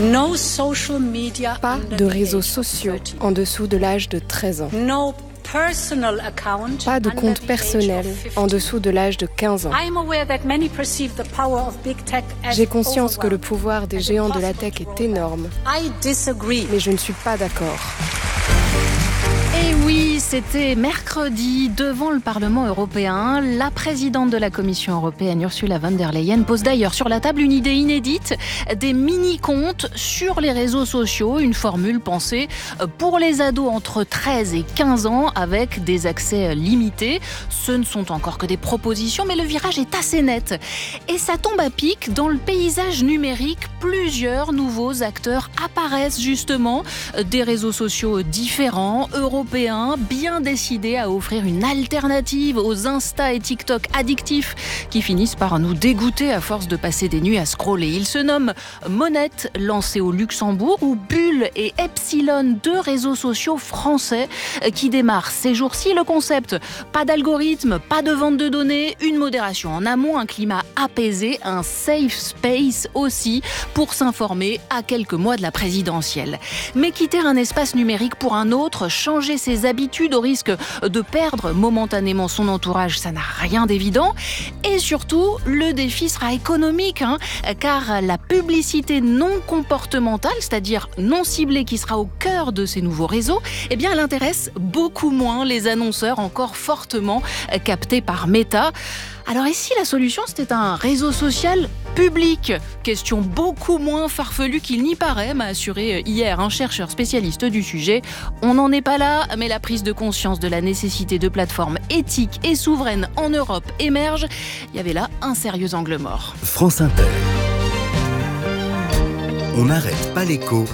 Pas de réseaux sociaux en dessous de l'âge de 13 ans. Pas de compte personnel en dessous de l'âge de 15 ans. J'ai conscience que le pouvoir des géants de la tech est énorme, mais je ne suis pas d'accord. Et oui, c'était mercredi devant le Parlement européen. La présidente de la Commission européenne, Ursula von der Leyen, pose d'ailleurs sur la table une idée inédite, des mini-comptes sur les réseaux sociaux, une formule pensée pour les ados entre 13 et 15 ans avec des accès limités. Ce ne sont encore que des propositions, mais le virage est assez net. Et ça tombe à pic, dans le paysage numérique, plusieurs nouveaux acteurs apparaissent justement, des réseaux sociaux différents, européens, bien décidés à offrir une alternative aux Insta et TikTok addictifs qui finissent par nous dégoûter à force de passer des nuits à scroller. Ils se nomment Monette, lancé au Luxembourg, ou Bulle et Epsilon, deux réseaux sociaux français qui démarrent ces jours-ci. Le concept, pas d'algorithme, pas de vente de données, une modération en amont, un climat apaisé, un safe space aussi pour s'informer à quelques mois de la présidentielle. Mais quitter un espace numérique pour un autre, changer ses habitudes au risque de perdre momentanément son entourage, ça n'a rien d'évident. Et surtout, le défi sera économique, car la publicité non comportementale, c'est-à-dire non ciblée, qui sera au cœur de ces nouveaux réseaux, eh bien, elle intéresse beaucoup moins les annonceurs encore fortement captés par Meta. Alors, et si la solution, c'était un réseau social public ? Question beaucoup moins farfelue qu'il n'y paraît, m'a assuré hier un chercheur spécialiste du sujet. On n'en est pas là, mais la prise de conscience de la nécessité de plateformes éthiques et souveraines en Europe émerge. Il y avait là un sérieux angle mort. France Inter. On n'arrête pas l'écho.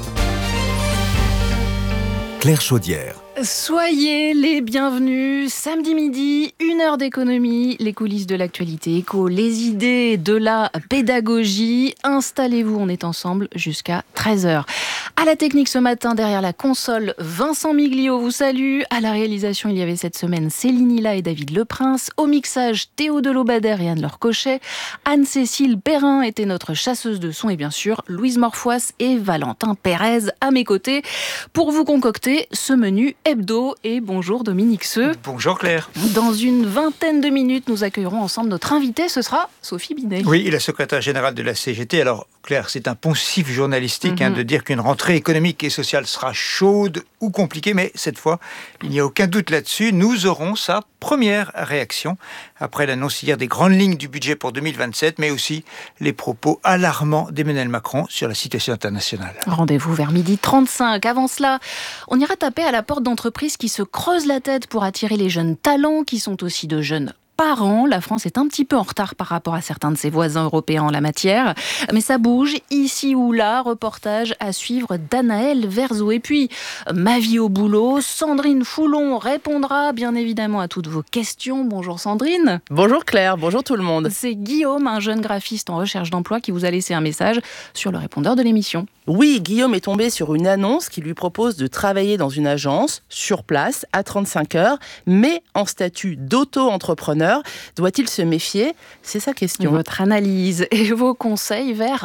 Claire Chaudière. Soyez les bienvenus. Samedi midi, 1 heure d'économie, les coulisses de l'actualité éco, les idées de la pédagogie. Installez-vous, on est ensemble jusqu'à 13h. À la technique ce matin, derrière la console, Vincent Miglio vous salue. À la réalisation, il y avait cette semaine Céline Hilla et David Leprince. Au mixage, Théo Delobadère et Anne-Laure Cochet. Anne-Cécile Perrin était notre chasseuse de son et bien sûr, Louise Morfois et Valentin Pérez à mes côtés pour vous concocter ce menu hebdo. Et bonjour Dominique Seux. Bonjour Claire. Dans une vingtaine de minutes, nous accueillerons ensemble notre invitée, ce sera Sophie Binet. Oui, la secrétaire générale de la CGT. Alors Claire, c'est un poncif journalistique de dire qu'une rentrée économique et sociale sera chaude ou compliquée, mais cette fois, il n'y a aucun doute là-dessus. Nous aurons sa première réaction après l'annonce hier des grandes lignes du budget pour 2027, mais aussi les propos alarmants d'Emmanuel Macron sur la situation internationale. Rendez-vous vers 12h35. Avant cela, on ira taper à la porte d'entreprises qui se creusent la tête pour attirer les jeunes talents, qui sont aussi de jeunes parents. La France est un petit peu en retard par rapport à certains de ses voisins européens en la matière. Mais ça bouge, ici ou là. Reportage à suivre d'Anaël Verzo. Et puis, ma vie au boulot, Sandrine Foulon répondra bien évidemment à toutes vos questions. Bonjour Sandrine. Bonjour Claire, bonjour tout le monde. C'est Guillaume, un jeune graphiste en recherche d'emploi, qui vous a laissé un message sur le répondeur de l'émission. Oui, Guillaume est tombé sur une annonce qui lui propose de travailler dans une agence, sur place, à 35 heures, mais en statut d'auto-entrepreneur. Doit-il se méfier ? C'est sa question. Votre analyse et vos conseils vers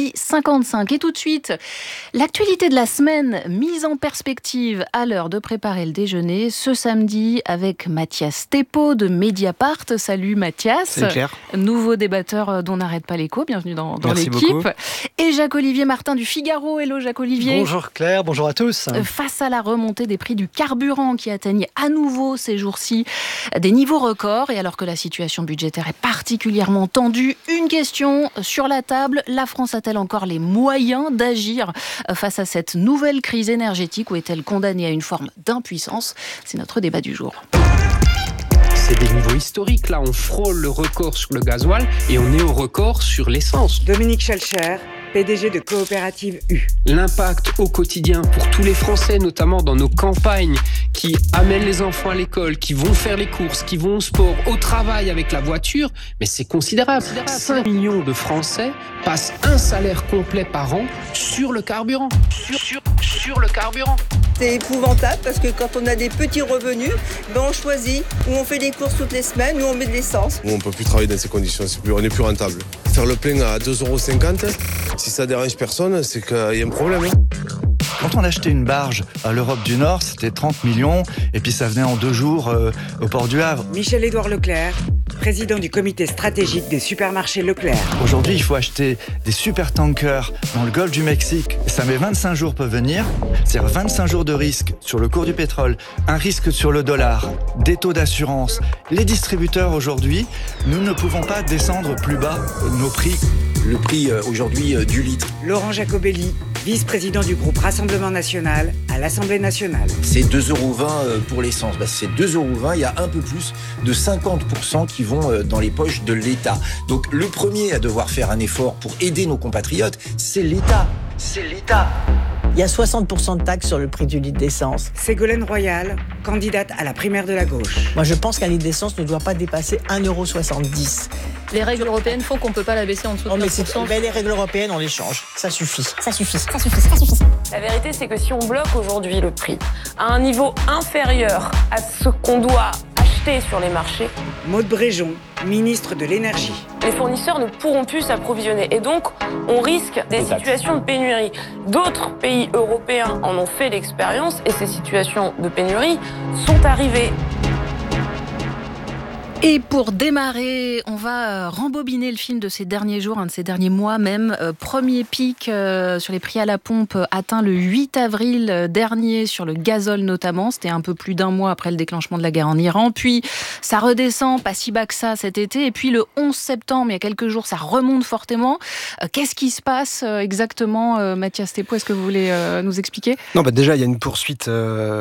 12h55. Et tout de suite, l'actualité de la semaine mise en perspective à l'heure de préparer le déjeuner ce samedi avec Mathias Thépaut de Mediapart. Salut Mathias. Salut Claire. Nouveau débatteur dont n'arrête pas l'écho. Bienvenue dans Merci l'équipe. Beaucoup. Et Jacques-Olivier Martin du Figaro. Hello Jacques-Olivier. Bonjour Claire, bonjour à tous. Face à la remontée des prix du carburant qui atteignent à nouveau ces jours-ci des niveaux records, et alors que la situation budgétaire est particulièrement tendue, une question sur la table: la France a-t-elle encore les moyens d'agir face à cette nouvelle crise énergétique, ou est-elle condamnée à une forme d'impuissance ? C'est notre débat du jour. C'est des niveaux historiques, là on frôle le record sur le gasoil et on est au record sur l'essence. Dominique Schelcher, PDG de Coopérative U. L'impact au quotidien pour tous les Français, notamment dans nos campagnes, qui amènent les enfants à l'école, qui vont faire les courses, qui vont au sport, au travail avec la voiture, mais c'est considérable. 5 millions de Français passent un salaire complet par an sur le carburant. Sur sur le carburant. C'est épouvantable parce que quand on a des petits revenus, on choisit où on fait des courses toutes les semaines, où on met de l'essence. On ne peut plus travailler dans ces conditions, on n'est plus rentable. Faire le plein à 2,50 €, si ça dérange personne, c'est qu'il y a un problème. Quand on achetait une barge à l'Europe du Nord, c'était 30 millions, et puis ça venait en 2 jours au port du Havre. Michel-Édouard Leclerc, président du comité stratégique des supermarchés Leclerc. Aujourd'hui, il faut acheter des super tankers dans le golfe du Mexique. Ça met 25 jours pour venir, c'est-à-dire 25 jours de risque sur le cours du pétrole, un risque sur le dollar, des taux d'assurance. Les distributeurs aujourd'hui, nous ne pouvons pas descendre plus bas nos prix. Le prix aujourd'hui du litre. Laurent Jacobelli, vice-président du groupe Rassemblement National à l'Assemblée nationale. C'est 2,20 € pour l'essence. C'est 2,20 €, il y a un peu plus de 50% qui vont dans les poches de l'État. Donc le premier à devoir faire un effort pour aider nos compatriotes, c'est l'État. C'est l'État. Il y a 60% de taxes sur le prix du litre d'essence. Ségolène Royal, candidate à la primaire de la gauche. Moi, je pense qu'un litre d'essence ne doit pas dépasser 1,70 €. Les règles européennes font qu'on ne peut pas la baisser en dessous de 15%. Mais les règles européennes, on les change. Ça suffit. Ça suffit. La vérité, c'est que si on bloque aujourd'hui le prix à un niveau inférieur à ce qu'on doit acheter sur les marchés, Maud Bréjon, ministre de l'Énergie. Les fournisseurs ne pourront plus s'approvisionner et donc on risque des situations de pénurie. D'autres pays européens en ont fait l'expérience et ces situations de pénurie sont arrivées. Et pour démarrer, on va rembobiner le film de ces derniers jours, de ces derniers mois même. Premier pic sur les prix à la pompe atteint le 8 avril dernier sur le gazole notamment. C'était un peu plus d'un mois après le déclenchement de la guerre en Iran. Puis ça redescend, pas si bas que ça cet été. Et puis le 11 septembre, il y a quelques jours, ça remonte fortement. Qu'est-ce qui se passe exactement, Mathias Thépaut? Est-ce que vous voulez nous expliquer? Non, déjà, il y a une poursuite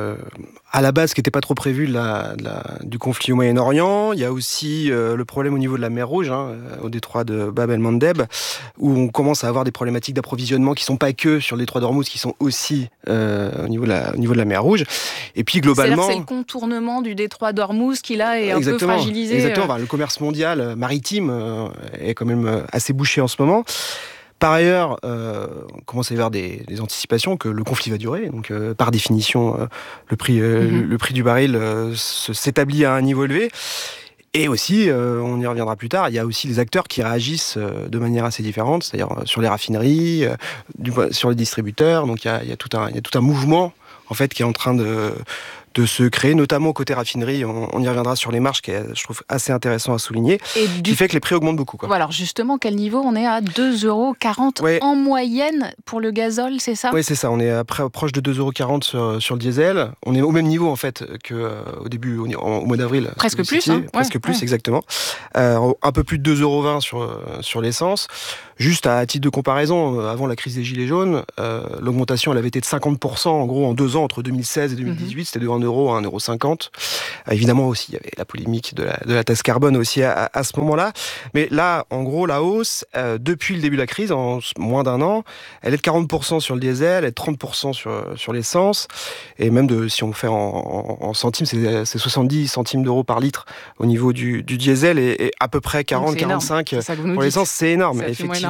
à la base qui n'était pas trop prévue du conflit au Moyen-Orient. Il y a aussi le problème au niveau de la mer Rouge, au détroit de Bab el-Mandeb, où on commence à avoir des problématiques d'approvisionnement qui ne sont pas que sur le détroit d'Ormuz, qui sont aussi au niveau de la mer Rouge. Et puis globalement... C'est-à-dire que c'est le contournement du détroit d'Ormuz qui là est un peu fragilisé. Exactement, le commerce mondial maritime est quand même assez bouché en ce moment. Par ailleurs, on commence à y avoir des anticipations que le conflit va durer. Donc, par définition, le prix du baril s'établit à un niveau élevé. Et aussi, on y reviendra plus tard, il y a aussi les acteurs qui réagissent de manière assez différente, c'est-à-dire sur les raffineries, sur les distributeurs. Donc, il y a tout un mouvement en fait qui est en train de se créer, notamment côté raffinerie. On y reviendra sur les marges, qui est, je trouve, assez intéressant à souligner, qui fait que les prix augmentent beaucoup. Voilà, alors justement, quel niveau? On est à 2,40 € en moyenne pour le gazole, c'est ça? Oui, c'est ça. On est proche de 2,40 € sur le diesel. On est au même niveau, en fait, qu'au début, au mois d'avril. Presque plus, Presque plus, exactement. Un peu plus de 2,20 € sur l'essence. Juste à titre de comparaison, avant la crise des Gilets jaunes, l'augmentation elle avait été de 50% en gros en 2 ans, entre 2016 et 2018, c'était de 1 € à 1,50 €. Évidemment aussi, il y avait la polémique de la taxe carbone aussi à ce moment-là. Mais là, en gros, la hausse, depuis le début de la crise, en moins d'un an, elle est de 40% sur le diesel, elle est de 30% sur l'essence. Et même si on fait en centimes, c'est 70 centimes d'euros par litre au niveau du diesel et à peu près 40-45 pour l'essence. C'est énorme, effectivement.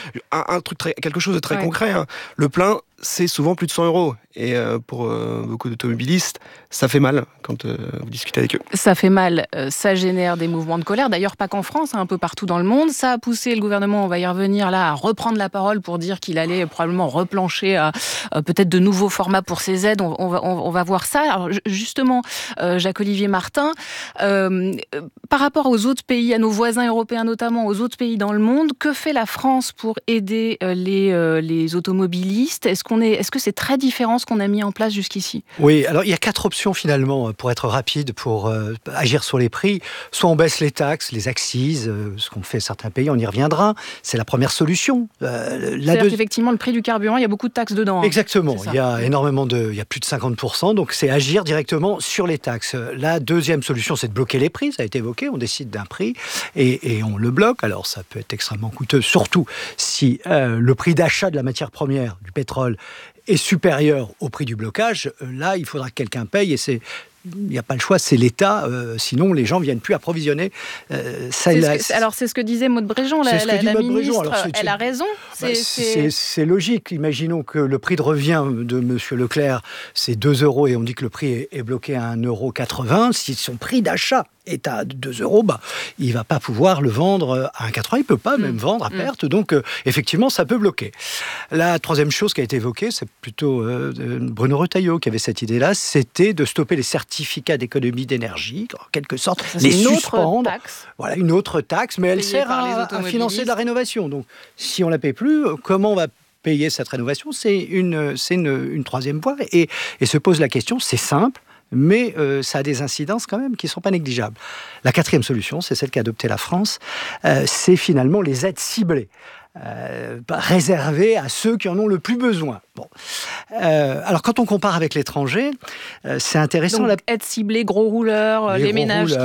Quelque chose de très concret. Le plein, c'est souvent plus de 100 €. Et pour beaucoup d'automobilistes, ça fait mal quand vous discutez avec eux. Ça fait mal, ça génère des mouvements de colère. D'ailleurs, pas qu'en France, un peu partout dans le monde. Ça a poussé le gouvernement, on va y revenir là, à reprendre la parole pour dire qu'il allait probablement replancher à peut-être de nouveaux formats pour ces aides. On va voir ça. Alors justement, Jacques-Olivier Martin, par rapport aux autres pays, à nos voisins européens notamment, aux autres pays dans le monde, que fait la France pour aider les automobilistes? Est-ce que c'est très différent ce qu'on a mis en place jusqu'ici? Oui, alors il y a 4 options finalement pour être rapide, pour agir sur les prix. Soit on baisse les taxes, les accises, ce qu'ont fait certains pays, on y reviendra. C'est la première solution. C'est-à-dire qu'effectivement, le prix du carburant, il y a beaucoup de taxes dedans. Exactement, il y a il y a plus de 50%, donc c'est agir directement sur les taxes. La deuxième solution, c'est de bloquer les prix, ça a été évoqué, on décide d'un prix et on le bloque. Alors ça peut être extrêmement coûteux, surtout si le prix d'achat de la matière première, du pétrole, est supérieur au prix du blocage. Là, il faudra que quelqu'un paye et c'est il n'y a pas le choix, c'est l'État, sinon les gens ne viennent plus approvisionner. Alors c'est ce que disait Maud Bréjon, la ministre, elle a raison. C'est logique, imaginons que le prix de revient de M. Leclerc, c'est 2 € et on dit que le prix est bloqué à 1,80 €. Si son prix d'achat est à 2 €, il ne va pas pouvoir le vendre à 1,80 €, il ne peut pas même vendre à perte, donc effectivement ça peut bloquer. La troisième chose qui a été évoquée, c'est plutôt Bruno Retailleau qui avait cette idée-là, c'était de stopper les certificats d'économie d'énergie, en quelque sorte, les suspendre. Voilà, une autre taxe, mais elle sert à financer de la rénovation. Donc si on ne la paie plus, comment on va payer cette rénovation? C'est une troisième voie, et se pose la question, c'est simple, mais ça a des incidences quand même qui ne sont pas négligeables. La quatrième solution, c'est celle qu'a adoptée la France, c'est finalement les aides ciblées. Réservées à ceux qui en ont le plus besoin. Bon. Alors quand on compare avec l'étranger, c'est intéressant. Donc, aide ciblée, gros rouleurs, les ménages qui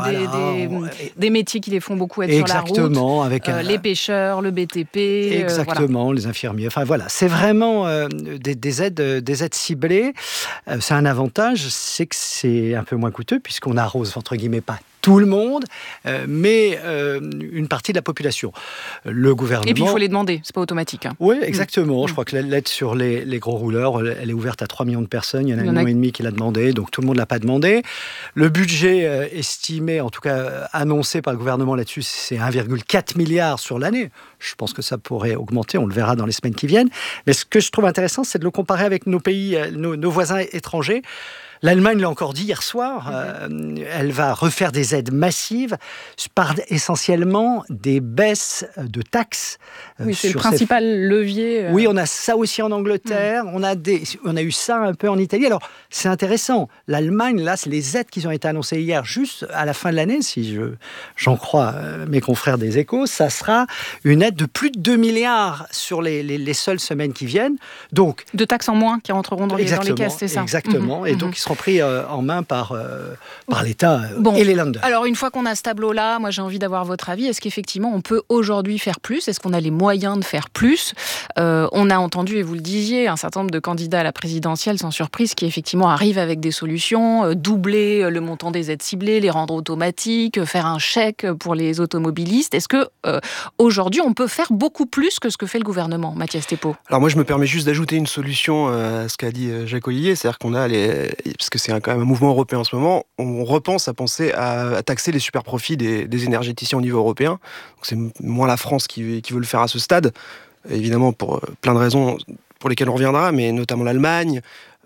ont des métiers qui les font beaucoup être sur la route, avec les pêcheurs, le BTP. Exactement, les infirmiers. Enfin voilà, c'est vraiment des aides ciblées. C'est un avantage, c'est que c'est un peu moins coûteux puisqu'on arrose entre guillemets pas tout le monde, mais une partie de la population. Le gouvernement... Et puis il faut les demander, c'est pas automatique. Oui, exactement. Je crois que l'aide sur les gros rouleurs, elle est ouverte à 3 millions de personnes. Il y en a 1,5 million qui l'a demandé, donc tout le monde ne l'a pas demandé. Le budget estimé, en tout cas annoncé par le gouvernement là-dessus, c'est 1,4 milliard sur l'année. Je pense que ça pourrait augmenter, on le verra dans les semaines qui viennent. Mais ce que je trouve intéressant, c'est de le comparer avec nos pays, nos voisins étrangers. L'Allemagne l'a encore dit hier soir, elle va refaire des aides massives par essentiellement des baisses de taxes. Oui, c'est le principal levier. Oui, on a ça aussi en Angleterre, on a eu ça un peu en Italie. Alors, c'est intéressant. L'Allemagne, là, c'est les aides qui ont été annoncées hier, juste à la fin de l'année, si j'en crois mes confrères des Échos, ça sera une aide de plus de 2 milliards sur les seules semaines qui viennent. Donc, de taxes en moins qui rentreront dans les caisses, c'est ça? Exactement, et donc ils seront pris en main par l'État et les Länder. Alors, une fois qu'on a ce tableau-là, moi j'ai envie d'avoir votre avis. Est-ce qu'effectivement on peut aujourd'hui faire plus? Est-ce qu'on a les moyens de faire plus? On a entendu, et vous le disiez, un certain nombre de candidats à la présidentielle, sans surprise, qui effectivement arrivent avec des solutions, doubler le montant des aides ciblées, les rendre automatiques, faire un chèque pour les automobilistes. Est-ce que aujourd'hui on peut faire beaucoup plus que ce que fait le gouvernement, Mathias Thépaut? Alors moi je me permets juste d'ajouter une solution à ce qu'a dit Jacques Ollivier, c'est-à-dire qu'on a parce que c'est quand même un mouvement européen en ce moment, on repense à penser à taxer les super profits des énergéticiens au niveau européen. Donc c'est moins la France qui veut le faire à ce stade, évidemment pour plein de raisons pour lesquelles on reviendra, mais notamment l'Allemagne,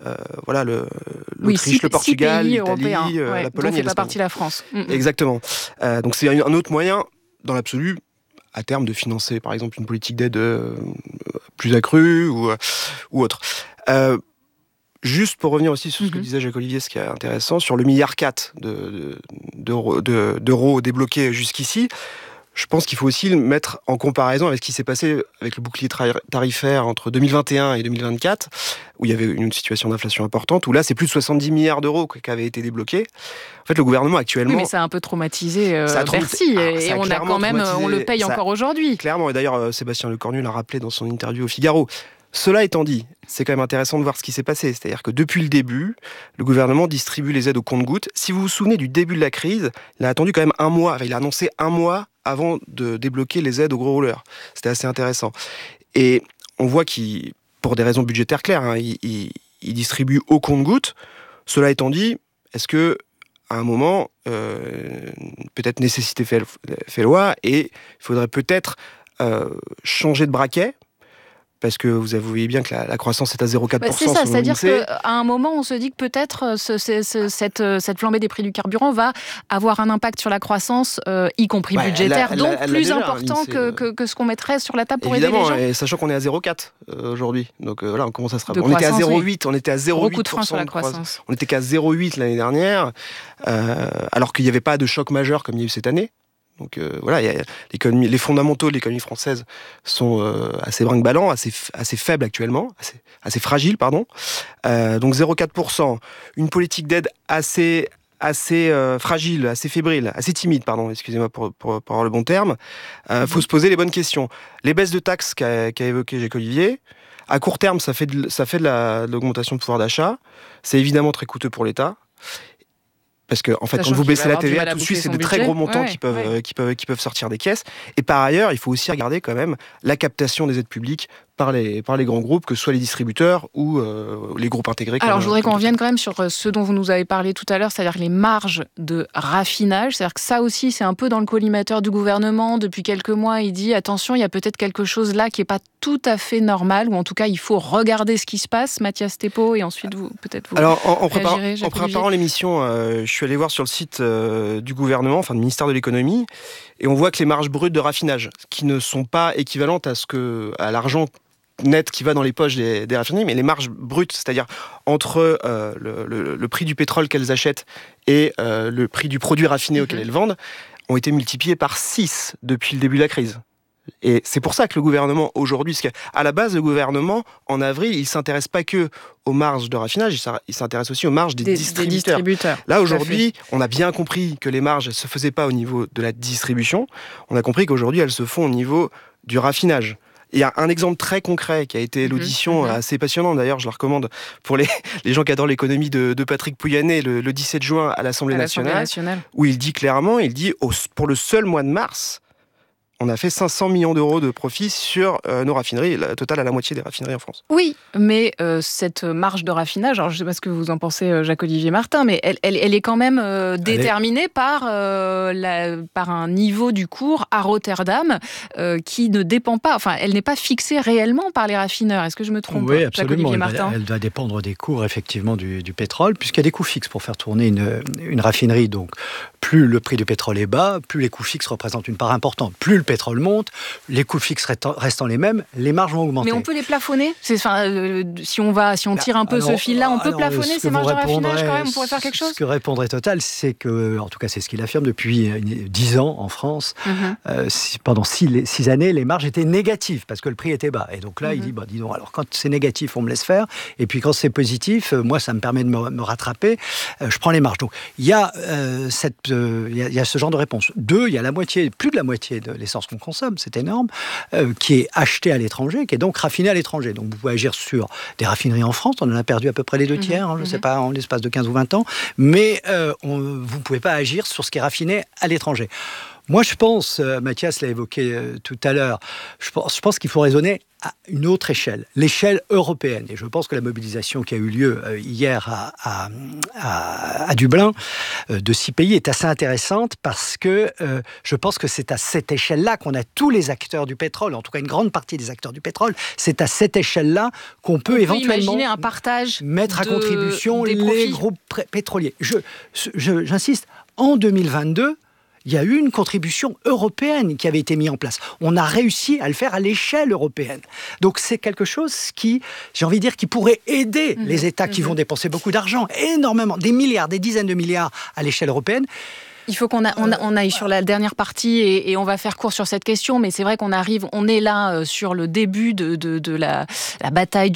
l'Autriche, le Portugal, l'Italie, la Pologne, dont fait pas partie la France. Exactement. Donc c'est un autre moyen, dans l'absolu, à terme, de financer, par exemple, une politique d'aide plus accrue ou autre. Juste pour revenir aussi sur ce que disait Jacques Ollivier, ce qui est intéressant, sur le 1,4 milliard d'euros débloqués jusqu'ici, je pense qu'il faut aussi le mettre en comparaison avec ce qui s'est passé avec le bouclier tarifaire entre 2021 et 2024, où il y avait une situation d'inflation importante, où là, c'est plus de 70 milliards d'euros qui avaient été débloqués. En fait, le gouvernement actuellement... Oui, mais ça a un peu traumatisé Bercy, et on a quand même, on le paye encore aujourd'hui. Clairement, et d'ailleurs, Sébastien Lecornu l'a rappelé dans son interview au Figaro. Cela étant dit, c'est quand même intéressant de voir ce qui s'est passé. C'est-à-dire que depuis le début, le gouvernement distribue les aides au compte-gouttes. Si vous vous souvenez du début de la crise, il a attendu quand même 1 mois. Enfin, il a annoncé 1 mois avant de débloquer les aides aux gros rouleurs. C'était assez intéressant. Et on voit qu'il, pour des raisons budgétaires claires, il distribue au compte-gouttes. Cela étant dit, est-ce que à un moment, peut-être nécessité fait loi, et il faudrait peut-être changer de braquet? Parce que vous voyez bien que la croissance est à 0,4%. C'est ça, c'est-à-dire qu'à un moment, on se dit que peut-être cette flambée des prix du carburant va avoir un impact sur la croissance, y compris budgétaire, donc plus important que ce qu'on mettrait sur la table pour aider les gens. Et sachant qu'on est à 0,4 aujourd'hui. Donc voilà, on commence à se rapprocher. On était à 0,8, on était à 0,8%. Beaucoup de freins sur la croissance. On était qu'à 0,8 l'année dernière, alors qu'il n'y avait pas de choc majeur comme il y a eu cette année. Donc voilà, les fondamentaux de l'économie française sont assez brinque-ballants, assez faibles actuellement, assez fragiles, pardon. Donc 0,4%, une politique d'aide assez fragile, assez fébrile, assez timide, pardon, excusez-moi pour avoir le bon terme. Faut se poser les bonnes questions. Les baisses de taxes qu'a évoqué Jacques Ollivier, à court terme, ça fait de l'augmentation de pouvoir d'achat. C'est évidemment très coûteux pour l'État. Parce que en fait, quand vous baissez la TVA, tout de suite, c'est de très gros montants qui peuvent sortir des caisses. Et par ailleurs, il faut aussi regarder quand même la captation des aides publiques par les grands groupes, que ce soit les distributeurs ou les groupes intégrés. Alors, je voudrais qu'on revienne quand même sur ce dont vous nous avez parlé tout à l'heure, c'est-à-dire les marges de raffinage. C'est-à-dire que ça aussi, c'est un peu dans le collimateur du gouvernement. Depuis quelques mois, il dit, attention, il y a peut-être quelque chose là qui n'est pas tout à fait normal, ou en tout cas, il faut regarder ce qui se passe. Mathias Thépaut, et ensuite, vous Alors, en préparant l'émission, je suis allé voir sur le site du gouvernement, enfin du ministère de l'économie, et on voit que les marges brutes de raffinage, qui ne sont pas équivalentes à l'argent net qui va dans les poches des raffineries, mais les marges brutes, c'est-à-dire entre le prix du pétrole qu'elles achètent et le prix du produit raffiné auquel elles vendent, ont été multipliées par 6 depuis le début de la crise. Et c'est pour ça que le gouvernement, aujourd'hui, parce qu'à la base, le gouvernement, en avril, il ne s'intéresse pas que aux marges de raffinage, il s'intéresse aussi aux marges des distributeurs. Là, aujourd'hui, on a bien compris que les marges ne se faisaient pas au niveau de la distribution. On a compris qu'aujourd'hui, elles se font au niveau du raffinage. Il y a un exemple très concret qui a été l'audition assez passionnante, d'ailleurs, je la recommande pour les gens qui adorent l'économie de Patrick Pouyanné le 17 juin à l'Assemblée nationale, où il dit clairement, pour le seul mois de mars, on a fait 500 millions d'euros de profit sur nos raffineries, la totale à la moitié des raffineries en France. Oui, mais cette marge de raffinage, alors je ne sais pas ce que vous en pensez, Jacques-Olivier Martin, mais elle est quand même déterminée par un niveau du cours à Rotterdam qui ne dépend pas, enfin, elle n'est pas fixée réellement par les raffineurs. Est-ce que je me trompe, Oui, absolument. Jacques-Olivier Martin ? Elle doit dépendre des cours, effectivement, du pétrole, puisqu'il y a des coûts fixes pour faire tourner une raffinerie. Donc, plus le prix du pétrole est bas, plus les coûts fixes représentent une part importante. Plus le pétrole monte, les coûts fixes restant les mêmes, les marges vont augmenter. Mais on peut les plafonner ? Si on tire un peu ce fil-là, on peut plafonner ces marges de raffinage quand même ? On pourrait faire quelque chose ? Ce que répondrait Total, c'est que, en tout cas c'est ce qu'il affirme depuis 10 ans en France, pendant 6 années, les marges étaient négatives parce que le prix était bas. Et donc là, il dit, dis donc, alors quand c'est négatif, on me laisse faire. Et puis quand c'est positif, moi, ça me permet de me rattraper. Je prends les marges. Donc il y a ce genre de réponse. 2, il y a plus de la moitié de l'essence qu'on consomme, c'est énorme, qui est achetée à l'étranger, qui est donc raffinée à l'étranger. Donc vous pouvez agir sur des raffineries en France, on en a perdu à peu près les 2 tiers, je ne sais pas, en l'espace de 15 ou 20 ans, mais vous ne pouvez pas agir sur ce qui est raffiné à l'étranger. Moi, je pense, Mathias l'a évoqué tout à l'heure, je pense qu'il faut raisonner à une autre échelle, l'échelle européenne. Et je pense que la mobilisation qui a eu lieu hier à Dublin de 6 pays est assez intéressante parce que je pense que c'est à cette échelle-là qu'on a tous les acteurs du pétrole, en tout cas une grande partie des acteurs du pétrole, c'est à cette échelle-là qu'on peut éventuellement imaginer un partage mettre à contribution les groupes pétroliers. J'insiste, en 2022, il y a eu une contribution européenne qui avait été mise en place. On a réussi à le faire à l'échelle européenne. Donc c'est quelque chose qui, j'ai envie de dire, qui pourrait aider les États qui vont dépenser beaucoup d'argent, énormément, des milliards, des dizaines de milliards à l'échelle européenne. Il faut qu'on aille sur la dernière partie et on va faire court sur cette question, mais c'est vrai on est là sur le début de la bataille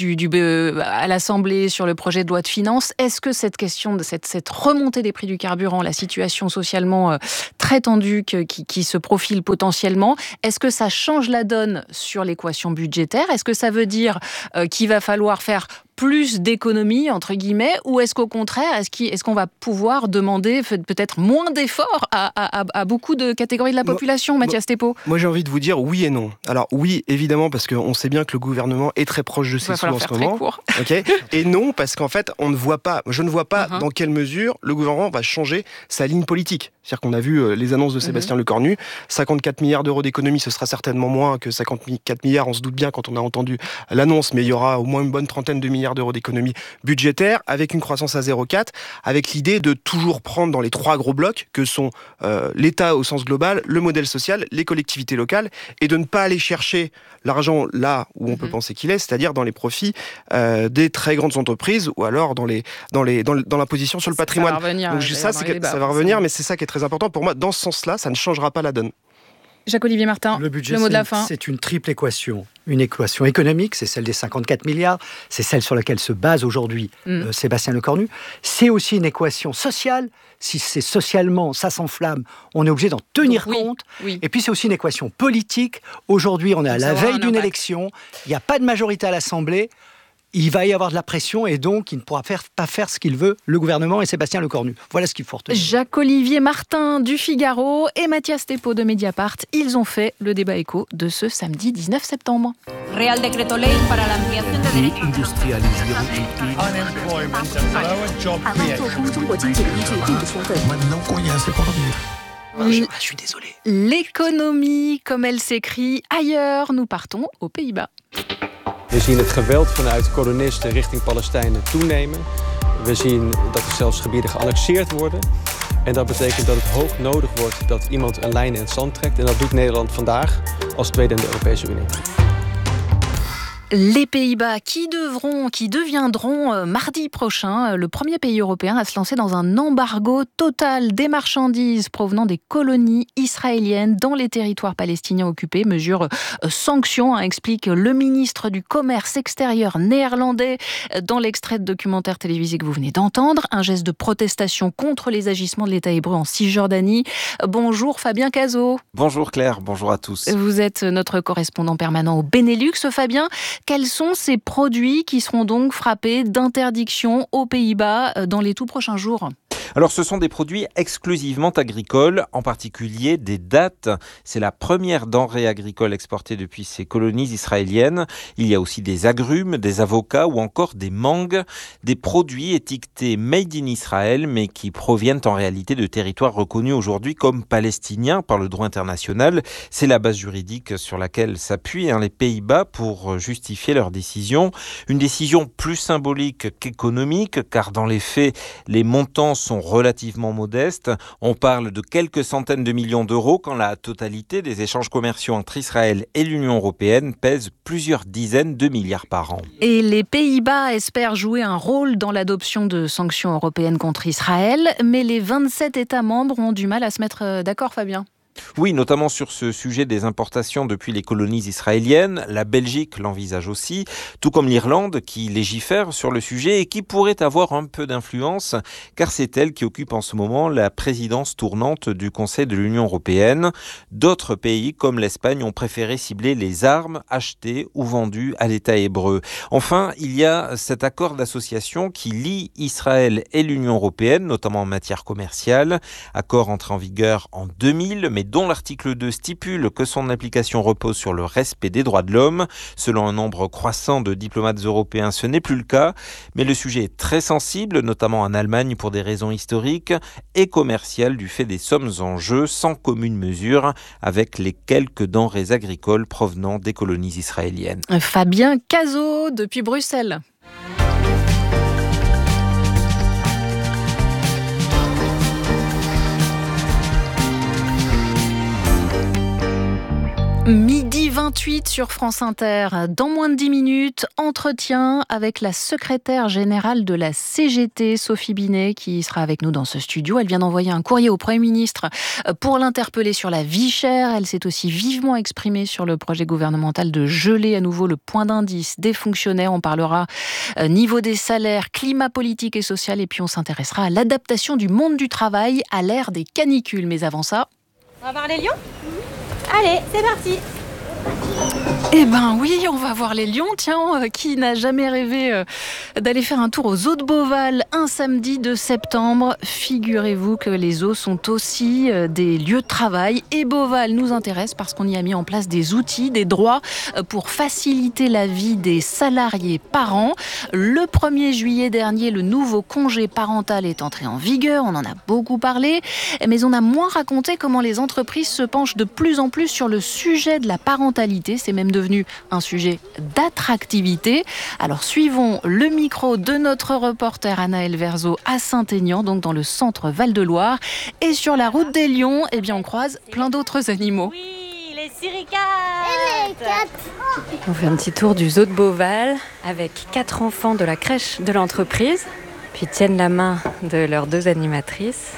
à l'Assemblée sur le projet de loi de finances. Est-ce que cette question de cette remontée des prix du carburant, la situation socialement très tendue qui se profile potentiellement, est-ce que ça change la donne sur l'équation budgétaire ? Est-ce que ça veut dire qu'il va falloir faire plus d'économies, entre guillemets, ou est-ce qu'au contraire, est-ce qu'on va pouvoir demander peut-être moins d'efforts à beaucoup de catégories de la population, Mathias Thépaut ? Moi, j'ai envie de vous dire oui et non. Alors oui, évidemment, parce qu'on sait bien que le gouvernement est très proche de ses sous en ce moment. Okay. Et non, parce qu'en fait, je ne vois pas dans quelle mesure le gouvernement va changer sa ligne politique. C'est-à-dire qu'on a vu les annonces de Sébastien Lecornu, 54 milliards d'euros d'économies, ce sera certainement moins que 54 milliards, on se doute bien quand on a entendu l'annonce, mais il y aura au moins une bonne trentaine de milliards d'euros d'économies budgétaires, avec une croissance à 0,4, avec l'idée de toujours prendre dans les 3 gros blocs, que sont l'État au sens global, le modèle social, les collectivités locales, et de ne pas aller chercher l'argent là où on peut penser qu'il est, c'est-à-dire dans les profits des très grandes entreprises, ou alors dans l'imposition sur le patrimoine. Donc ça va revenir, mais c'est ça qui est très important. Pour moi, dans ce sens-là, ça ne changera pas la donne. Jacques-Olivier Martin, le budget, le mot de la fin. C'est une triple équation. Une équation économique, c'est celle des 54 milliards, c'est celle sur laquelle se base aujourd'hui Sébastien Lecornu. C'est aussi une équation sociale. Si c'est socialement, ça s'enflamme, on est obligé d'en tenir compte. Oui. Et puis c'est aussi une équation politique. Aujourd'hui, on est à la veille d'une élection, il n'y a pas de majorité à l'Assemblée. il va y avoir de la pression et donc il ne pourra pas faire ce qu'il veut, le gouvernement et Sébastien Lecornu. Voilà ce qu'il faut retenir. Jacques-Olivier Martin du Figaro et Mathias Thépaut de Mediapart, ils ont fait le débat écho de ce samedi 19 septembre. Real Decreto Ley para la ampliación de derechos. Je suis désolé. L'économie, comme elle s'écrit ailleurs, nous partons aux Pays-Bas. We zien het geweld vanuit kolonisten richting Palestijnen toenemen. We zien dat er zelfs gebieden geannexeerd worden. En dat betekent dat het hoog nodig wordt dat iemand een lijn in het zand trekt. En dat doet Nederland vandaag als tweede in de Europese Unie. Les Pays-Bas qui deviendront mardi prochain le premier pays européen à se lancer dans un embargo total des marchandises provenant des colonies israéliennes dans les territoires palestiniens occupés. Mesure sanction, explique le ministre du Commerce extérieur néerlandais dans l'extrait de documentaire télévisé que vous venez d'entendre. Un geste de protestation contre les agissements de l'État hébreu en Cisjordanie. Bonjour Fabien Cazot. Bonjour Claire, bonjour à tous. Vous êtes notre correspondant permanent au Benelux. Fabien, quels sont ces produits qui seront donc frappés d'interdiction aux Pays-Bas dans les tout prochains jours ? Alors ce sont des produits exclusivement agricoles, en particulier des dattes. C'est la première denrée agricole exportée depuis ces colonies israéliennes. Il y a aussi des agrumes, des avocats ou encore des mangues. Des produits étiquetés Made in Israël, mais qui proviennent en réalité de territoires reconnus aujourd'hui comme palestiniens par le droit international. C'est la base juridique sur laquelle s'appuient les Pays-Bas pour justifier leur décision. Une décision plus symbolique qu'économique, car dans les faits, les montants sont relativement modestes. On parle de quelques centaines de millions d'euros quand la totalité des échanges commerciaux entre Israël et l'Union européenne pèse plusieurs dizaines de milliards par an. Et les Pays-Bas espèrent jouer un rôle dans l'adoption de sanctions européennes contre Israël, mais les 27 États membres ont du mal à se mettre d'accord, Fabien. Oui, notamment sur ce sujet des importations depuis les colonies israéliennes. La Belgique l'envisage aussi, tout comme l'Irlande qui légifère sur le sujet et qui pourrait avoir un peu d'influence, car c'est elle qui occupe en ce moment la présidence tournante du Conseil de l'Union européenne. D'autres pays, comme l'Espagne, ont préféré cibler les armes achetées ou vendues à l'État hébreu. Enfin, il y a cet accord d'association qui lie Israël et l'Union européenne, notamment en matière commerciale. Accord entré en vigueur en 2000, mais dont l'article 2 stipule que son application repose sur le respect des droits de l'homme. Selon un nombre croissant de diplomates européens, ce n'est plus le cas. Mais le sujet est très sensible, notamment en Allemagne pour des raisons historiques et commerciales du fait des sommes en jeu sans commune mesure avec les quelques denrées agricoles provenant des colonies israéliennes. Fabien Cazot depuis Bruxelles. Midi 28 sur France Inter. Dans moins de 10 minutes, entretien avec la secrétaire générale de la CGT, Sophie Binet, qui sera avec nous dans ce studio. Elle vient d'envoyer un courrier au Premier ministre pour l'interpeller sur la vie chère. Elle s'est aussi vivement exprimée sur le projet gouvernemental de geler à nouveau le point d'indice des fonctionnaires. On parlera niveau des salaires, climat politique et social. Et puis on s'intéressera à l'adaptation du monde du travail à l'ère des canicules. Mais avant ça... On va voir les lions ? Allez, c'est parti. Eh ben oui, on va voir les lions. Tiens, qui n'a jamais rêvé d'aller faire un tour aux Eaux de Beauval un samedi de septembre ? Figurez-vous que les zoos sont aussi des lieux de travail. Et Beauval nous intéresse parce qu'on y a mis en place des outils, des droits pour faciliter la vie des salariés parents. Le 1er juillet dernier, le nouveau congé parental est entré en vigueur. On en a beaucoup parlé, mais on a moins raconté comment les entreprises se penchent de plus en plus sur le sujet de la parentalité. C'est même devenu un sujet d'attractivité. Alors suivons le micro de notre reporter Anaëlle Verzo à Saint-Aignan, donc dans le centre Val-de-Loire. Et sur la route des lions, eh bien, on croise plein d'autres animaux. Oui, les suricates. On fait un petit tour du zoo de Beauval avec 4 enfants de la crèche de l'entreprise. Puis ils tiennent la main de leurs 2 animatrices.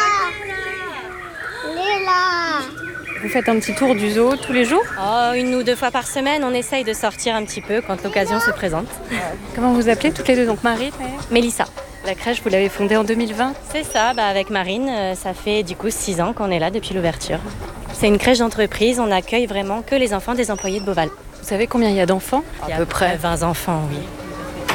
Vous faites un petit tour du zoo tous les jours ? 1 ou 2 fois par semaine, on essaye de sortir un petit peu quand l'occasion se présente. Comment vous appelez toutes les 2 ? Donc Marie, Mélissa. La crèche, vous l'avez fondée en 2020 ? C'est ça, avec Marine, ça fait du coup 6 ans qu'on est là depuis l'ouverture. C'est une crèche d'entreprise, on n'accueille vraiment que les enfants des employés de Beauval. Vous savez combien il y a d'enfants ? À peu près 20 enfants, oui.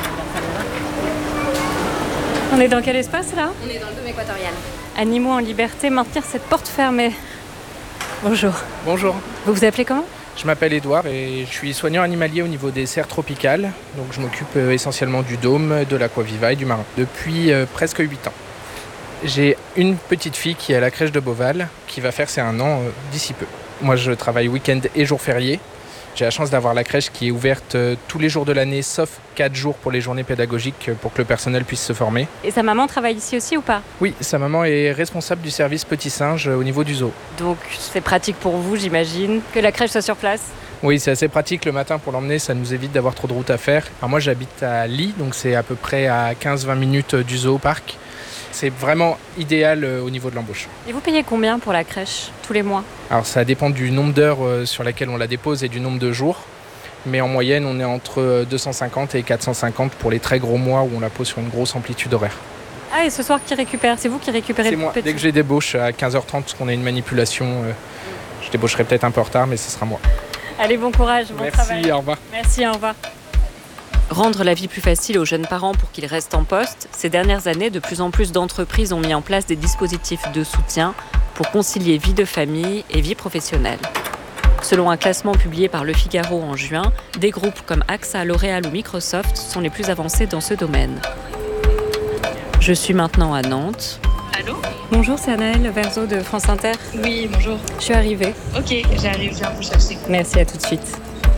On est dans quel espace là ? On est dans le dôme équatorial. Animaux en liberté, maintenir cette porte fermée. Bonjour. Bonjour. Vous vous appelez comment ? Je m'appelle Édouard et je suis soignant animalier au niveau des serres tropicales. Donc je m'occupe essentiellement du dôme, de l'aquaviva et du marin depuis presque 8 ans. J'ai une petite fille qui est à la crèche de Beauval qui va faire ses 1 an d'ici peu. Moi je travaille week-end et jours fériés. J'ai la chance d'avoir la crèche qui est ouverte tous les jours de l'année, sauf 4 jours pour les journées pédagogiques pour que le personnel puisse se former. Et sa maman travaille ici aussi ou pas ? Oui, sa maman est responsable du service petits singes au niveau du zoo. Donc c'est pratique pour vous, j'imagine, que la crèche soit sur place ? Oui, c'est assez pratique le matin pour l'emmener, ça nous évite d'avoir trop de route à faire. Alors moi j'habite à Lille, donc c'est à peu près à 15-20 minutes du zoo parc. C'est vraiment idéal au niveau de l'embauche. Et vous payez combien pour la crèche tous les mois ? Alors ça dépend du nombre d'heures sur laquelle on la dépose et du nombre de jours. Mais en moyenne, on est entre 250 et 450 pour les très gros mois où on la pose sur une grosse amplitude horaire. Ah, et ce soir, qui récupère ? C'est vous qui récupérez le petit ? C'est moi. Dès que j'ai débauche à 15h30, parce qu'on a une manipulation, je débaucherai peut-être un peu en retard, mais ce sera moi. Allez, bon courage, bon travail. Merci, au revoir. Merci, au revoir. Rendre la vie plus facile aux jeunes parents pour qu'ils restent en poste, ces dernières années, de plus en plus d'entreprises ont mis en place des dispositifs de soutien pour concilier vie de famille et vie professionnelle. Selon un classement publié par Le Figaro en juin, des groupes comme AXA, L'Oréal ou Microsoft sont les plus avancés dans ce domaine. Je suis maintenant à Nantes. Allô ? Bonjour, c'est Anaëlle Verzo de France Inter. Oui, bonjour. Je suis arrivée. Ok, j'arrive, viens vous chercher. Merci, à tout de suite.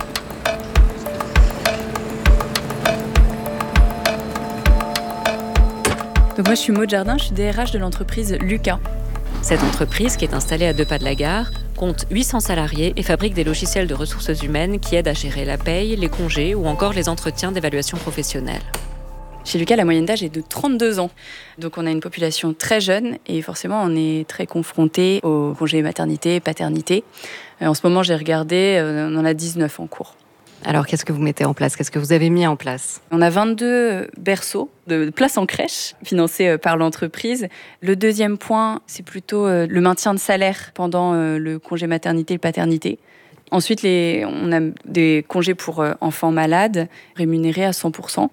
Donc moi je suis Maud Jardin, je suis DRH de l'entreprise Lucas. Cette entreprise, qui est installée à 2 pas de la gare, compte 800 salariés et fabrique des logiciels de ressources humaines qui aident à gérer la paye, les congés ou encore les entretiens d'évaluation professionnelle. Chez Lucas, la moyenne d'âge est de 32 ans. Donc on a une population très jeune et forcément on est très confronté aux congés maternité, paternité. En ce moment j'ai regardé, on en a 19 en cours. Alors, qu'est-ce que vous mettez en place ? Qu'est-ce que vous avez mis en place ? On a 22 berceaux de places en crèche financés par l'entreprise. Le deuxième point, c'est plutôt le maintien de salaire pendant le congé maternité et paternité. Ensuite, on a des congés pour enfants malades rémunérés à 100%.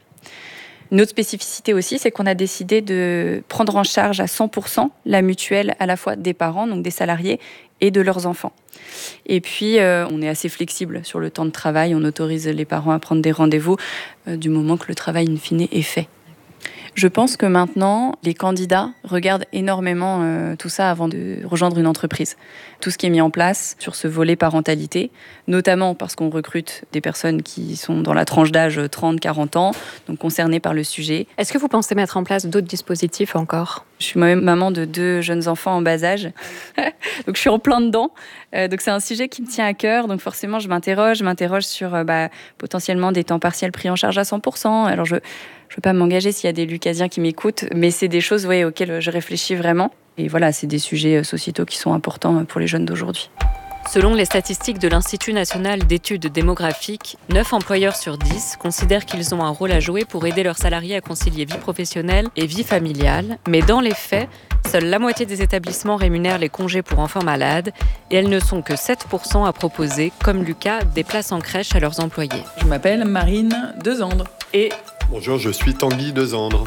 Une autre spécificité aussi, c'est qu'on a décidé de prendre en charge à 100% la mutuelle à la fois des parents, donc des salariés, et de leurs enfants. Et puis, on est assez flexible sur le temps de travail. On autorise les parents à prendre des rendez-vous du moment que le travail, in fine, est fait. Je pense que maintenant, les candidats regardent énormément tout ça avant de rejoindre une entreprise. Tout ce qui est mis en place sur ce volet parentalité, notamment parce qu'on recrute des personnes qui sont dans la tranche d'âge 30-40 ans, donc concernées par le sujet. Est-ce que vous pensez mettre en place d'autres dispositifs encore ? Je suis moi-même maman de 2 jeunes enfants en bas âge, donc je suis en plein dedans. Donc c'est un sujet qui me tient à cœur, donc forcément je m'interroge sur potentiellement des temps partiels pris en charge à 100%. Alors je ne veux pas m'engager s'il y a des Lucasiens qui m'écoutent, mais c'est des choses auxquelles je réfléchis vraiment. Et voilà, c'est des sujets sociétaux qui sont importants pour les jeunes d'aujourd'hui. Selon les statistiques de l'Institut national d'études démographiques, 9 employeurs sur 10 considèrent qu'ils ont un rôle à jouer pour aider leurs salariés à concilier vie professionnelle et vie familiale. Mais dans les faits, seule la moitié des établissements rémunèrent les congés pour enfants malades et elles ne sont que 7% à proposer, comme Lucas, des places en crèche à leurs employés. Je m'appelle Marine Dezandre. Et bonjour, je suis Tanguy Dezandre.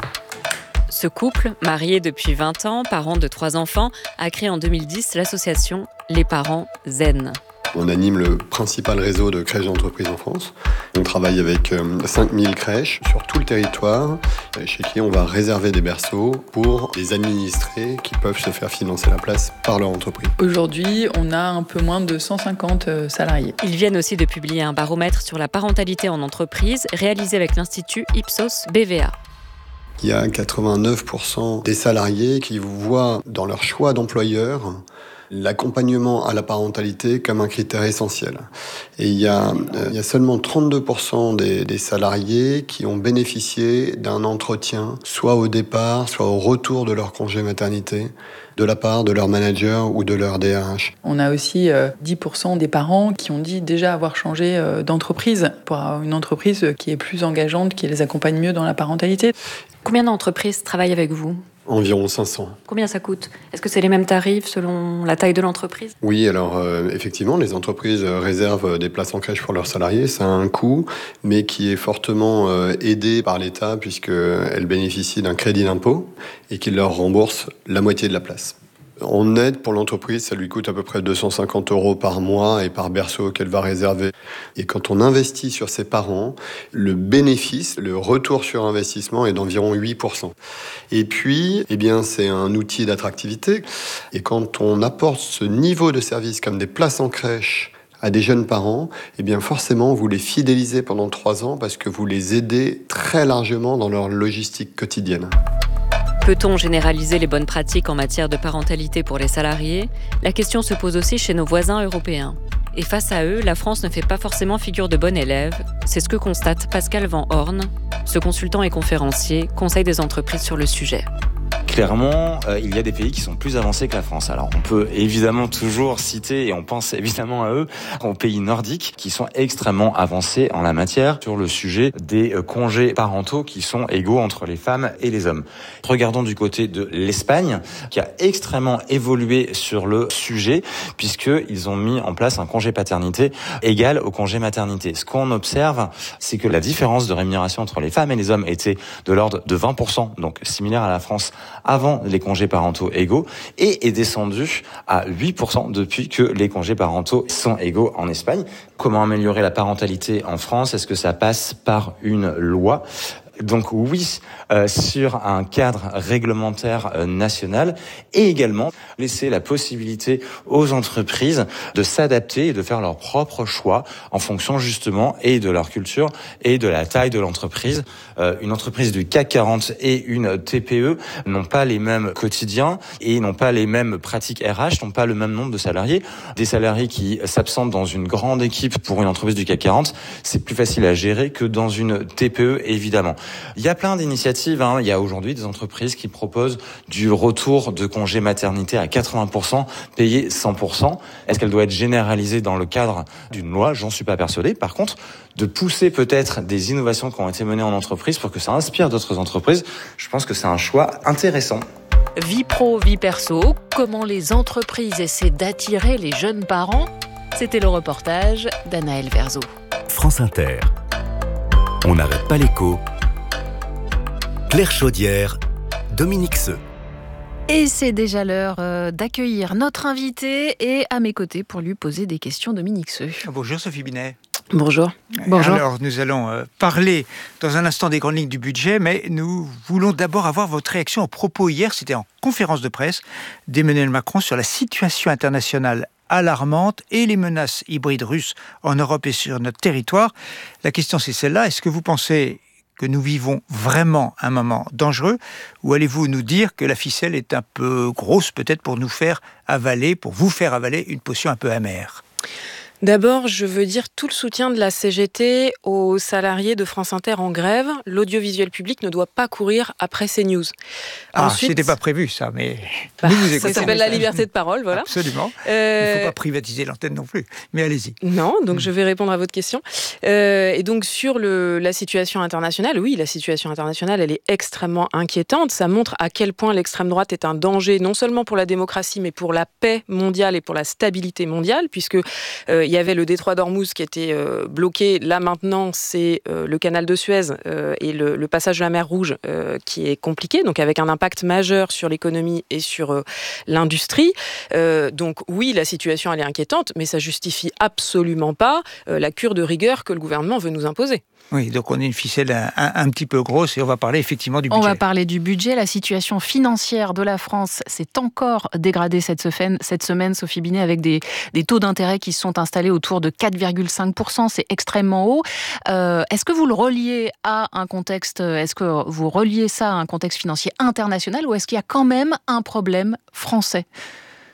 Ce couple, marié depuis 20 ans, parent de 3 enfants, a créé en 2010 l'association Les Parents Zen. On anime le principal réseau de crèches d'entreprise en France. On travaille avec 5000 crèches sur tout le territoire, chez qui on va réserver des berceaux pour les administrés qui peuvent se faire financer la place par leur entreprise. Aujourd'hui, on a un peu moins de 150 salariés. Ils viennent aussi de publier un baromètre sur la parentalité en entreprise, réalisé avec l'Institut Ipsos BVA. Il y a 89% des salariés qui voient dans leur choix d'employeur l'accompagnement à la parentalité comme un critère essentiel. Et il y a seulement 32% des salariés qui ont bénéficié d'un entretien, soit au départ, soit au retour de leur congé maternité, de la part de leur manager ou de leur DRH. On a aussi 10% des parents qui ont dit déjà avoir changé d'entreprise pour une entreprise qui est plus engageante, qui les accompagne mieux dans la parentalité. Combien d'entreprises travaillent avec vous ? Environ 500. Combien ça coûte ? Est-ce que c'est les mêmes tarifs selon la taille de l'entreprise ? Oui, alors effectivement, les entreprises réservent des places en crèche pour leurs salariés. Ça a un coût, mais qui est fortement aidé par l'État puisqu'elles bénéficient d'un crédit d'impôt et qu'il leur rembourse la moitié de la place. En aide pour l'entreprise, ça lui coûte à peu près 250 € par mois et par berceau qu'elle va réserver. Et quand on investit sur ses parents, le bénéfice, le retour sur investissement est d'environ 8%. Et puis, c'est un outil d'attractivité. Et quand on apporte ce niveau de service comme des places en crèche à des jeunes parents, forcément, vous les fidélisez pendant 3 ans parce que vous les aidez très largement dans leur logistique quotidienne. Peut-on généraliser les bonnes pratiques en matière de parentalité pour les salariés ? La question se pose aussi chez nos voisins européens. Et face à eux, la France ne fait pas forcément figure de bon élève. C'est ce que constate Pascal Van Horn. Ce consultant et conférencier conseille des entreprises sur le sujet. Clairement, il y a des pays qui sont plus avancés que la France. Alors, on peut évidemment toujours citer, et on pense évidemment à eux, aux pays nordiques qui sont extrêmement avancés en la matière sur le sujet des congés parentaux qui sont égaux entre les femmes et les hommes. Regardons du côté de l'Espagne, qui a extrêmement évolué sur le sujet, puisqu'ils ont mis en place un congé paternité égal au congé maternité. Ce qu'on observe, c'est que la différence de rémunération entre les femmes et les hommes était de l'ordre de 20%, donc similaire à la France, avant les congés parentaux égaux, et est descendu à 8% depuis que les congés parentaux sont égaux en Espagne. Comment améliorer la parentalité en France ? Est-ce que ça passe par une loi ? Donc oui, sur un cadre réglementaire national, et également laisser la possibilité aux entreprises de s'adapter et de faire leurs propres choix en fonction justement et de leur culture et de la taille de l'entreprise. Une entreprise du CAC 40 et une TPE n'ont pas les mêmes quotidiens et n'ont pas les mêmes pratiques RH, n'ont pas le même nombre de salariés. Des salariés qui s'absentent dans une grande équipe pour une entreprise du CAC 40, c'est plus facile à gérer que dans une TPE, évidemment. Il y a plein d'initiatives. Il y a aujourd'hui des entreprises qui proposent du retour de congé maternité à 80%, payé 100%. Est-ce qu'elle doit être généralisée dans le cadre d'une loi ? J'en suis pas persuadé. Par contre, de pousser peut-être des innovations qui ont été menées en entreprise pour que ça inspire d'autres entreprises, je pense que c'est un choix intéressant. Vie pro, vie perso, comment les entreprises essaient d'attirer les jeunes parents ? C'était le reportage d'Anaël Verzo. France Inter. On n'arrête pas l'écho. Claire Chaudière, Dominique Seux. Et c'est déjà l'heure d'accueillir notre invité et à mes côtés pour lui poser des questions, Dominique Seux. Bonjour Sophie Binet. Bonjour. Bonjour. Alors nous allons parler dans un instant des grandes lignes du budget, mais nous voulons d'abord avoir votre réaction aux propos hier, c'était en conférence de presse d'Emmanuel Macron sur la situation internationale alarmante et les menaces hybrides russes en Europe et sur notre territoire. La question c'est celle-là, est-ce que vous pensez que nous vivons vraiment un moment dangereux, ou allez-vous nous dire que la ficelle est un peu grosse peut-être pour vous faire avaler une potion un peu amère ? D'abord, je veux dire tout le soutien de la CGT aux salariés de France Inter en grève. L'audiovisuel public ne doit pas courir après CNews. Ensuite, c'était pas prévu ça, mais nous vous écoutons. Ça s'appelle la liberté de parole, voilà. Absolument. Il ne faut pas privatiser l'antenne non plus, mais allez-y. Non, donc je vais répondre à votre question. Et donc sur la situation internationale, oui, la situation internationale, elle est extrêmement inquiétante. Ça montre à quel point l'extrême droite est un danger, non seulement pour la démocratie, mais pour la paix mondiale et pour la stabilité mondiale, puisque il y avait le détroit d'Ormuz qui était bloqué. Là, maintenant, c'est le canal de Suez et le passage de la mer Rouge qui est compliqué, donc avec un impact majeur sur l'économie et sur l'industrie. Donc oui, la situation, elle est inquiétante, mais ça justifie absolument pas la cure de rigueur que le gouvernement veut nous imposer. Oui, donc on est une ficelle un petit peu grosse et on va parler effectivement du budget. On va parler du budget. La situation financière de la France s'est encore dégradée cette semaine, Sophie Binet, avec des taux d'intérêt qui se sont installés autour de 4,5%. C'est extrêmement haut. Est-ce que vous le reliez à un contexte, financier international, ou est-ce qu'il y a quand même un problème français ?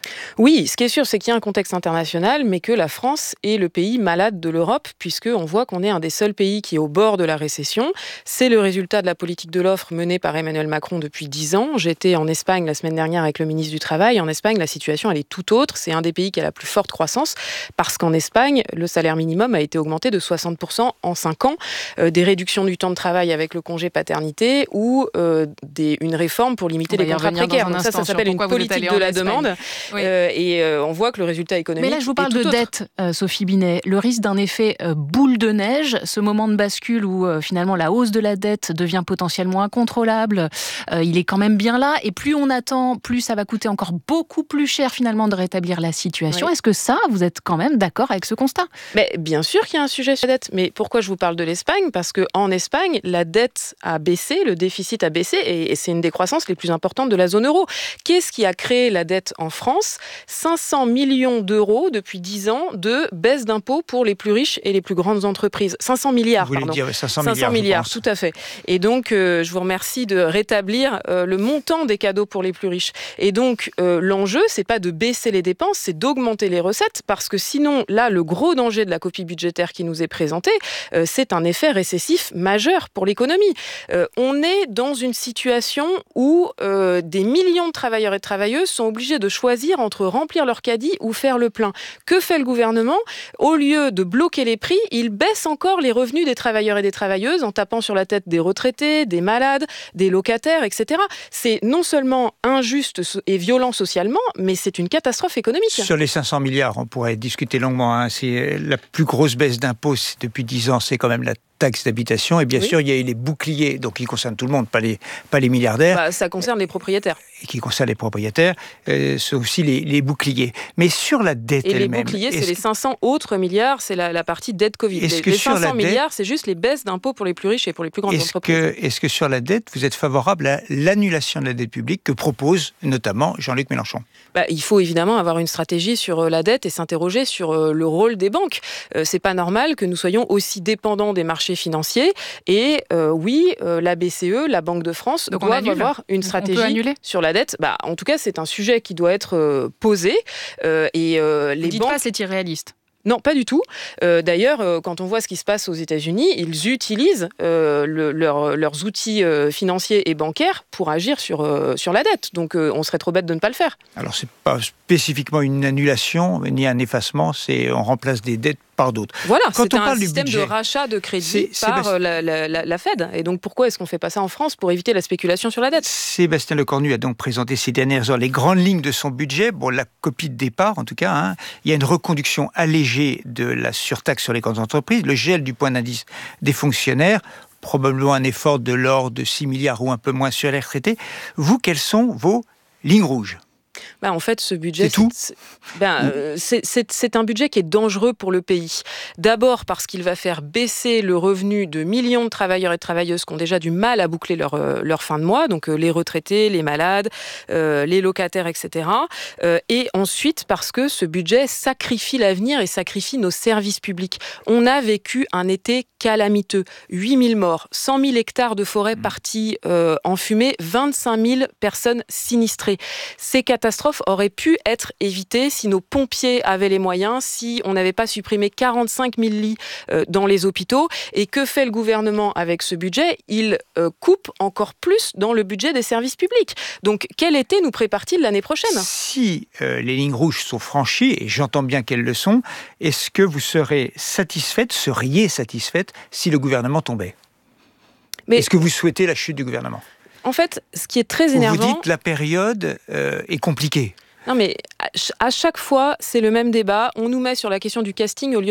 Oui, ce qui est sûr, c'est qu'il y a un contexte international, mais que la France est le pays malade de l'Europe, puisqu'on voit qu'on est un des seuls pays qui est au bord de la récession. C'est le résultat de la politique de l'offre menée par Emmanuel Macron depuis 10 ans. J'étais en Espagne la semaine dernière avec le ministre du Travail. En Espagne, la situation, elle est tout autre. C'est un des pays qui a la plus forte croissance, parce qu'en Espagne, le salaire minimum a été augmenté de 60% en 5 ans. Des réductions du temps de travail avec le congé paternité ou une réforme pour limiter les contrats précaires. Donc ça s'appelle une politique de la demande. Oui. On voit que le résultat économique. Mais là, je vous parle de dette, Sophie Binet. Le risque d'un effet boule de neige, ce moment de bascule où finalement la hausse de la dette devient potentiellement incontrôlable, il est quand même bien là. Et plus on attend, plus ça va coûter encore beaucoup plus cher finalement de rétablir la situation. Oui. Est-ce que ça, vous êtes quand même d'accord avec ce constat ? Mais bien sûr qu'il y a un sujet sur la dette. Mais pourquoi je vous parle de l'Espagne ? Parce qu'en Espagne, la dette a baissé, le déficit a baissé, et c'est une des croissances les plus importantes de la zone euro. Qu'est-ce qui a créé la dette en France ? 500 millions d'euros depuis 10 ans de baisse d'impôts pour les plus riches et les plus grandes entreprises. 500 milliards, vous voulez pardon. Dire 500 milliards, tout à fait. Et donc, je vous remercie de rétablir le montant des cadeaux pour les plus riches. Et donc, l'enjeu, c'est pas de baisser les dépenses, c'est d'augmenter les recettes, parce que sinon, là, le gros danger de la copie budgétaire qui nous est présentée, c'est un effet récessif majeur pour l'économie. On est dans une situation où des millions de travailleurs et de travailleuses sont obligés de choisir entre remplir leur caddie ou faire le plein. Que fait le gouvernement ? Au lieu de bloquer les prix, il baisse encore les revenus des travailleurs et des travailleuses en tapant sur la tête des retraités, des malades, des locataires, etc. C'est non seulement injuste et violent socialement, mais c'est une catastrophe économique. Sur les 500 milliards, on pourrait discuter longuement. Hein. C'est la plus grosse baisse d'impôts depuis 10 ans, c'est quand même la taxe d'habitation. Et bien sûr, il y a eu les boucliers, donc qui concernent tout le monde, pas les milliardaires. Ça concerne les propriétaires. Et qui concerne les propriétaires, c'est aussi les boucliers. Mais sur la dette elle-même... Et les boucliers, c'est les 500 autres milliards, c'est la partie dette Covid. Les 500 milliards, c'est juste les baisses d'impôts pour les plus riches et pour les plus grandes entreprises. Est-ce que sur la dette, vous êtes favorable à l'annulation de la dette publique que propose notamment Jean-Luc Mélenchon ? Il faut évidemment avoir une stratégie sur la dette et s'interroger sur le rôle des banques. C'est pas normal que nous soyons aussi dépendants des marchés financiers. Et la BCE, la Banque de France, doivent avoir une stratégie sur la dette. En tout cas, c'est un sujet qui doit être posé. Vous dites pas c'est irréaliste. Non, pas du tout. D'ailleurs, quand on voit ce qui se passe aux États-Unis, ils utilisent leurs outils financiers et bancaires pour agir sur la dette. Donc, on serait trop bête de ne pas le faire. Alors, c'est pas spécifiquement une annulation ni un effacement, c'est on remplace des dettes par d'autres. Voilà, c'est un système de rachat de crédit par la Fed. Et donc, pourquoi est-ce qu'on ne fait pas ça en France pour éviter la spéculation sur la dette ? Sébastien Lecornu a donc présenté ces dernières heures les grandes lignes de son budget. Bon, la copie de départ, en tout cas. Hein. Il y a une reconduction allégée de la surtaxe sur les grandes entreprises, le gel du point d'indice des fonctionnaires, probablement un effort de l'ordre de 6 milliards ou un peu moins sur les retraités. Vous, quelles sont vos lignes rouges ? En fait, ce budget, c'est un budget qui est dangereux pour le pays. D'abord parce qu'il va faire baisser le revenu de millions de travailleurs et de travailleuses qui ont déjà du mal à boucler leur fin de mois, donc les retraités, les malades, les locataires, etc. Et ensuite parce que ce budget sacrifie l'avenir et sacrifie nos services publics. On a vécu un été calamiteux. 8000 morts, 100 000 hectares de forêt partis en fumée, 25 000 personnes sinistrées. Ces catastrophes auraient pu être évitées si nos pompiers avaient les moyens, si on n'avait pas supprimé 45 000 lits dans les hôpitaux. Et que fait le gouvernement avec ce budget ? Il coupe encore plus dans le budget des services publics. Donc, quel été nous prépare-t-il l'année prochaine ? Si les lignes rouges sont franchies, et j'entends bien qu'elles le sont, est-ce que vous seriez satisfaite si le gouvernement tombait ? Est-ce que vous souhaitez la chute du gouvernement ? En fait, ce qui est très énervant... Vous dites que la période est compliquée. Non, mais à chaque fois, c'est le même débat. On nous met sur la question du casting au lieu